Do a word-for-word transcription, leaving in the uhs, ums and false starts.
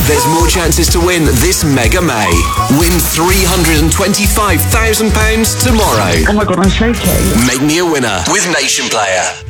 there's more chances to win this Mega May. Win three hundred twenty-five thousand pounds tomorrow. Oh my God, I'm shaking. Make me a winner with Nation Player.